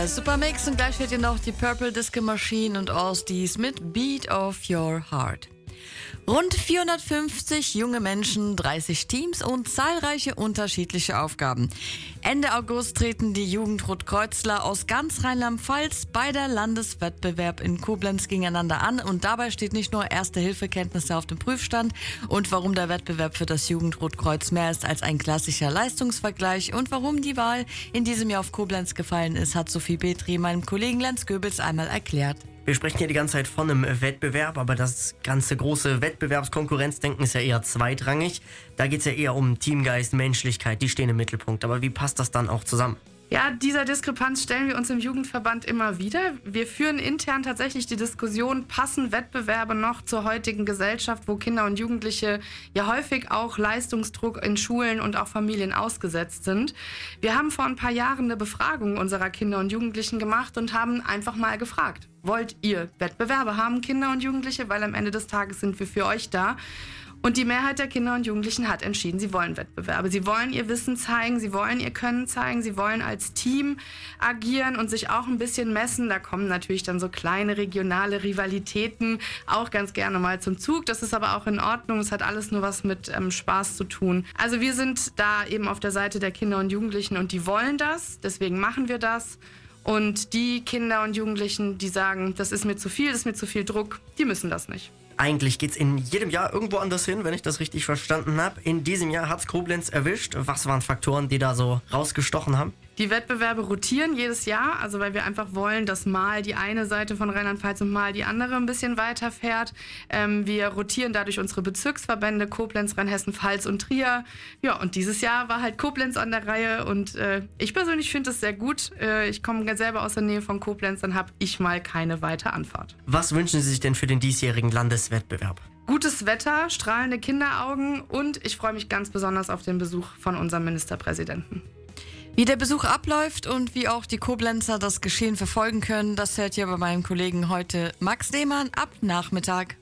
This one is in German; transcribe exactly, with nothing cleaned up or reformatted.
Supermix und gleich hört ihr noch die Purple Disco Machine und Osties mit Beat of Your Heart. Rund vierhundertfünfzig junge Menschen, dreißig Teams und zahlreiche unterschiedliche Aufgaben. Ende August treten die Jugend-Rotkreuzler aus ganz Rheinland-Pfalz bei der Landeswettbewerb in Koblenz gegeneinander an. Und dabei steht nicht nur Erste-Hilfe-Kenntnisse auf dem Prüfstand und warum der Wettbewerb für das Jugend-Rotkreuz mehr ist als ein klassischer Leistungsvergleich und warum die Wahl in diesem Jahr auf Koblenz gefallen ist, hat Sophie Petri meinem Kollegen Lenz Goebels einmal erklärt. Wir sprechen hier die ganze Zeit von einem Wettbewerb, aber das ganze große Wettbewerbskonkurrenzdenken ist ja eher zweitrangig. Da geht es ja eher um Teamgeist, Menschlichkeit, die stehen im Mittelpunkt. Aber wie passt das dann auch zusammen? Ja, dieser Diskrepanz stellen wir uns im Jugendverband immer wieder. Wir führen intern tatsächlich die Diskussion, passen Wettbewerbe noch zur heutigen Gesellschaft, wo Kinder und Jugendliche ja häufig auch Leistungsdruck in Schulen und auch Familien ausgesetzt sind. Wir haben vor ein paar Jahren eine Befragung unserer Kinder und Jugendlichen gemacht und haben einfach mal gefragt, wollt ihr Wettbewerbe haben, Kinder und Jugendliche? Weil am Ende des Tages sind wir für euch da. Und die Mehrheit der Kinder und Jugendlichen hat entschieden, sie wollen Wettbewerbe. Sie wollen ihr Wissen zeigen, sie wollen ihr Können zeigen, sie wollen als Team agieren und sich auch ein bisschen messen. Da kommen natürlich dann so kleine regionale Rivalitäten auch ganz gerne mal zum Zug. Das ist aber auch in Ordnung. Es hat alles nur was mit ähm, Spaß zu tun. Also wir sind da eben auf der Seite der Kinder und Jugendlichen und die wollen das. Deswegen machen wir das. Und die Kinder und Jugendlichen, die sagen, das ist mir zu viel, das ist mir zu viel Druck, die müssen das nicht. Eigentlich geht's in jedem Jahr irgendwo anders hin, wenn ich das richtig verstanden habe. In diesem Jahr hat's Koblenz erwischt. Was waren Faktoren, die da so rausgestochen haben? Die Wettbewerbe rotieren jedes Jahr, also weil wir einfach wollen, dass mal die eine Seite von Rheinland-Pfalz und mal die andere ein bisschen weiter fährt. Ähm, wir rotieren dadurch unsere Bezirksverbände Koblenz, Rheinhessen-Pfalz und Trier. Ja, und dieses Jahr war halt Koblenz an der Reihe und äh, ich persönlich finde es sehr gut. Äh, ich komme selber aus der Nähe von Koblenz, dann habe ich mal keine weite Anfahrt. Was wünschen Sie sich denn für den diesjährigen Landeswettbewerb? Gutes Wetter, strahlende Kinderaugen und ich freue mich ganz besonders auf den Besuch von unserem Ministerpräsidenten. Wie der Besuch abläuft und wie auch die Koblenzer das Geschehen verfolgen können, das hört ihr bei meinem Kollegen heute Max Lehmann ab Nachmittag.